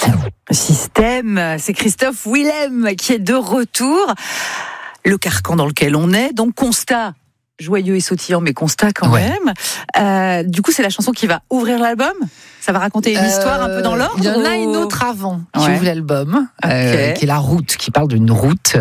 Système, c'est Christophe Willem qui est de retour. Le carcan dans lequel on est, donc constat joyeux et sautillant, mais constat quand même. Du coup, c'est la chanson qui va ouvrir l'album. Ça va raconter une histoire un peu dans l'ordre. Il y en a une autre avant qui ouvre l'album, qui est La Route, qui parle d'une route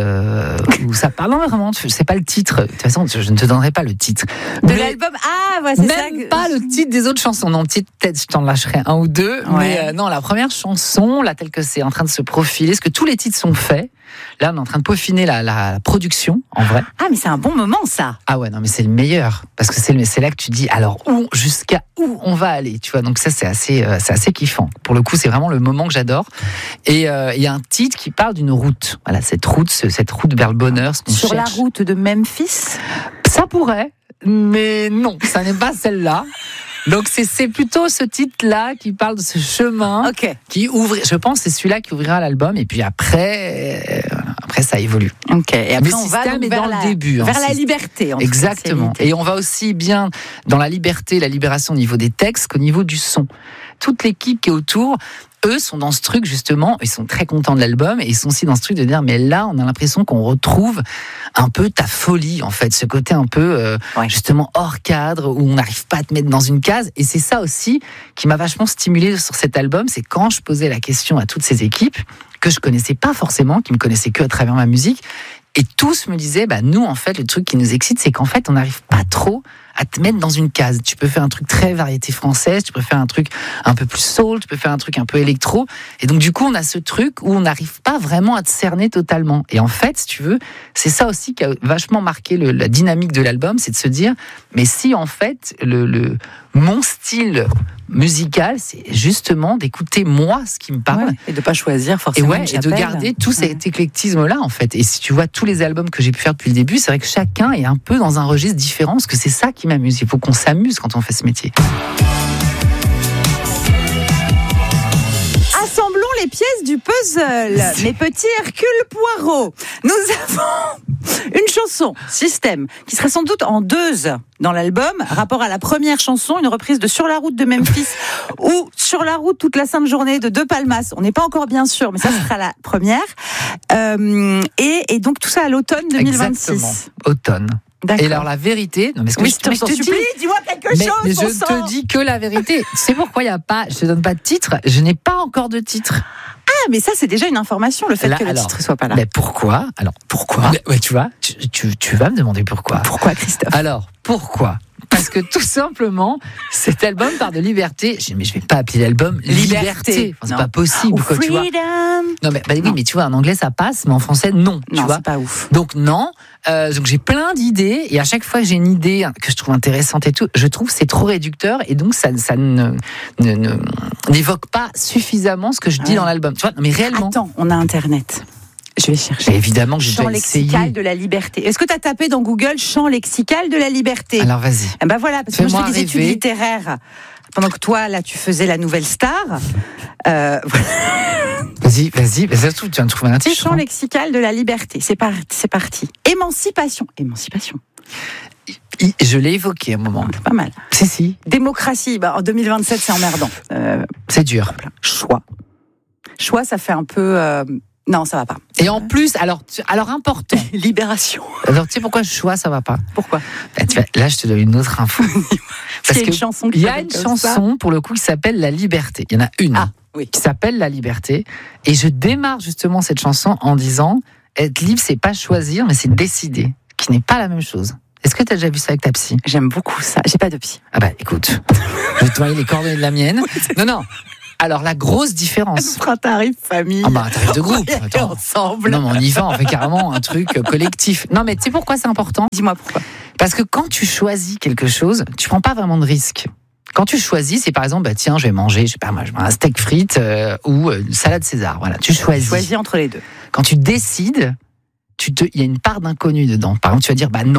où ça parle. Non, vraiment, c'est pas le titre. De toute façon, je ne te donnerai pas le titre de l'album. C'est même ça. Pas le titre des autres chansons. Non, peut-être je t'en lâcherai un ou deux. Mais non, la première chanson, là, telle que c'est en train de se profiler, parce que tous les titres sont faits. Là, on est en train de peaufiner la production, en vrai. Ah, mais c'est un bon moment, ça. Ah ouais, non, mais c'est le meilleur. Parce que c'est là que tu dis, alors, jusqu'à où on va aller, tu vois. Donc ça, c'est assez kiffant. Pour le coup, c'est vraiment le moment que j'adore. Et il y a un titre qui parle d'une route. Voilà, cette route vers le bonheur, ce qu'on Sur cherche. la route de Memphis. Ça pourrait, mais non, ça n'est pas celle-là. Donc c'est plutôt ce titre-là qui parle de ce chemin qui ouvre. Je pense que c'est celui-là qui ouvrira l'album. Et puis après ça évolue. Et après mais on va dans le début, vers la liberté. Exactement. Et on va aussi bien dans la liberté, la libération au niveau des textes qu'au niveau du son. Toute l'équipe qui est autour, eux sont dans ce truc justement, ils sont très contents de l'album et ils sont aussi dans ce truc de dire mais là on a l'impression qu'on retrouve un peu ta folie en fait, ce côté un peu justement hors cadre où on n'arrive pas à te mettre dans une case. Et c'est ça aussi qui m'a vachement stimulé sur cet album, c'est quand je posais la question à toutes ces équipes que je connaissais pas forcément, qui me connaissaient que à travers ma musique, et tous me disaient nous en fait le truc qui nous excite c'est qu'en fait on n'arrive pas trop à te mettre dans une case. Tu peux faire un truc très variété française, tu peux faire un truc un peu plus soul, tu peux faire un truc un peu électro. Et donc, du coup, on a ce truc où on n'arrive pas vraiment à te cerner totalement. Et en fait, si tu veux, c'est ça aussi qui a vachement marqué la dynamique de l'album, c'est de se dire, mais si en fait, mon style musical, c'est justement d'écouter moi ce qui me parle. Et de pas choisir forcément. Et de garder tout cet éclectisme-là, en fait. Et si tu vois tous les albums que j'ai pu faire depuis le début, c'est vrai que chacun est un peu dans un registre différent, parce que c'est ça qui m'amuse. Il faut qu'on s'amuse quand on fait ce métier. Assemblons les pièces du puzzle. Mes petits Hercule Poirot. Nous avons une chanson, Système, qui sera sans doute en 2 dans l'album. Rapport à la première chanson, une reprise de Sur la route de Memphis ou Sur la route toute la sainte journée de De Palmas. On n'est pas encore bien sûr, mais ça sera la première. Et donc tout ça à l'automne 2026. Exactement, automne. D'accord. Et alors la vérité, non mais je te supplie, dis-moi quelque chose. Mais je ne te dis que la vérité. C'est pourquoi il y a pas, je te donne pas de titre. Je n'ai pas encore de titre. Ah, mais ça c'est déjà une information, le fait que le titre soit pas là. Mais pourquoi ? Alors pourquoi ? Ouais, tu vois, tu vas me demander pourquoi. Pourquoi, Christophe ? Alors pourquoi ? Parce que tout simplement, cet album part de liberté. Mais je vais pas appeler l'album Liberté. Enfin, c'est pas possible, quoi, tu vois. Non, mais oui, mais tu vois, en anglais ça passe, mais en français non. Tu vois, c'est pas ouf. Donc non. Donc j'ai plein d'idées et à chaque fois que j'ai une idée que je trouve intéressante et tout, je trouve que c'est trop réducteur et donc ça n'évoque pas suffisamment ce que je dis dans l'album. Tu vois, non, mais réellement. Attends, on a Internet. Je vais chercher. Et évidemment que j'ai champ déjà essayé. Lexical de la liberté. Est-ce que tu as tapé dans Google champ lexical de la liberté ? Alors vas-y. Ben voilà, parce que moi je fais des études littéraires. Pendant que toi, là, tu faisais la nouvelle star. Vas-y. Ça se trouve, tu vas me trouver un titre. Champ lexical de la liberté. C'est parti. Émancipation. Je l'ai évoqué à un moment. C'est pas mal. Si. Démocratie. En 2027, c'est emmerdant. C'est dur. Choix, ça fait un peu... Non, ça va pas. Et en plus, alors important. Libération. Alors, tu sais pourquoi choix, ça va pas ? Pourquoi ? Là, je te donne une autre info. Parce qu'il y a une chanson il y a une chanson, pour le coup, qui s'appelle La Liberté. Il y en a une qui s'appelle La Liberté. Et je démarre justement cette chanson en disant être libre, c'est pas choisir, mais c'est décider. Qui n'est pas la même chose. Est-ce que tu as déjà vu ça avec ta psy ? J'aime beaucoup ça. J'ai pas de psy. Ah bah, écoute. Je vais te envoyer les coordonnées de la mienne. Non. Alors, la grosse différence. Un tarif famille. Ah bah, un tarif de groupe. Ensemble. Non, mais on y va, on fait carrément un truc collectif. Non, mais tu sais pourquoi c'est important ? Dis-moi pourquoi. Parce que quand tu choisis quelque chose, tu prends pas vraiment de risques. Quand tu choisis, c'est par exemple, tiens, je vais manger, je sais pas, un steak frites ou une salade César. Voilà, tu choisis. Choisis entre les deux. Quand tu décides, il y a une part d'inconnu dedans. Par exemple, tu vas dire, non.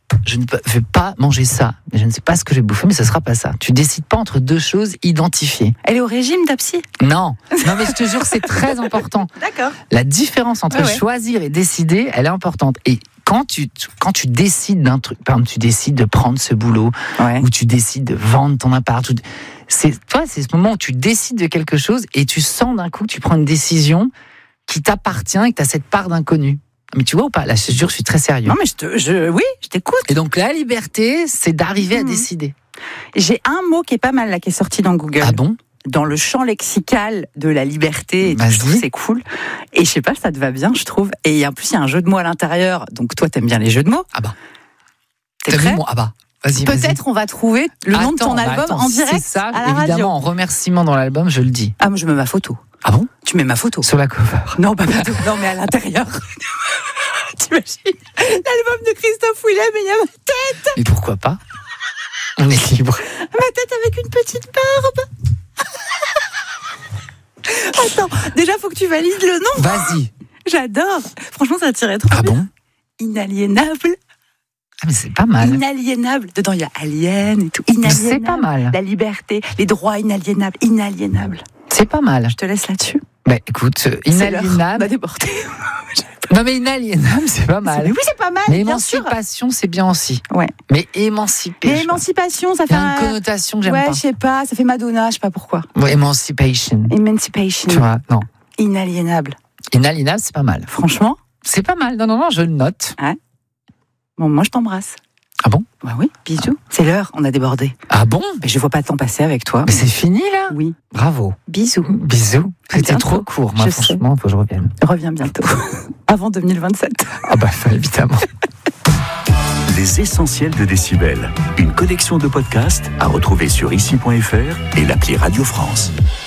je ne vais pas manger ça. Je ne sais pas ce que je vais bouffer, mais ce sera pas ça. Tu décides pas entre deux choses identifiées. Elle est au régime, ta psy ? Non, mais je te jure, c'est très important. D'accord. La différence entre choisir et décider, elle est importante. Et quand tu décides d'un truc, par exemple, tu décides de prendre ce boulot, ou tu décides de vendre ton appart, c'est ce moment où tu décides de quelque chose et tu sens d'un coup que tu prends une décision qui t'appartient et que tu as cette part d'inconnu. Mais tu vois ou pas ? Là, je te jure, je suis très sérieux. Non, mais je t'écoute. Et donc, la liberté, c'est d'arriver à décider. J'ai un mot qui est pas mal, là, qui est sorti dans Google. Ah bon ? Dans le champ lexical de la liberté, et je trouve que c'est cool. Et je sais pas, ça te va bien, je trouve. Et en plus, il y a un jeu de mots à l'intérieur. Donc, toi, t'aimes bien les jeux de mots. Ah bah. T'es prêt ? Ah bah. Vas-y. Peut-être on va trouver le nom de ton album en direct. C'est ça, à la évidemment, radio. en remerciement dans l'album, je le dis. Ah, moi, je mets ma photo. Ah bon ? Tu mets ma photo. Sur la cover. Non, pas partout. Non, mais à l'intérieur. T'imagines l'album de Christophe Willem et il y a ma tête. Mais pourquoi pas ? On est libre. Ma tête avec une petite barbe. Attends, déjà, faut que tu valides le nom. Vas-y. J'adore. Franchement, ça tirait trop bien. Ah bon ? Inaliénable. Ah, mais c'est pas mal. Inaliénable. Dedans, il y a alien et tout. Inaliénable. C'est pas mal. La liberté, les droits inaliénables. Inaliénable. C'est pas mal. Je te laisse là-dessus. Bah écoute, inaliénable. On débordé. Non mais inaliénable, c'est pas mal. Oui, c'est pas mal. Mais bien sûr. émancipation, c'est bien aussi. Ouais. Mais émanciper. Mais émancipation, ça fait une connotation que j'aime pas. Ouais, je sais pas, ça fait Madonna, je sais pas pourquoi. Ouais, emancipation. Emancipation. Tu vois, non. Inaliénable. Inaliénable, c'est pas mal. Franchement. C'est pas mal. Non, je le note. Ouais. Bon, moi je t'embrasse. Ah bon ? Bah oui, bisous. C'est l'heure, on a débordé. Ah bon ? Mais je vois pas le temps passer avec toi. Mais c'est fini là ? Oui. Bravo. Bisous. Bisous. C'était trop court. Moi, franchement, il faut que je revienne. Reviens bientôt. Avant 2027. Ah bah évidemment. Les essentiels de Décibel. Une collection de podcasts à retrouver sur ici.fr et l'appli Radio France.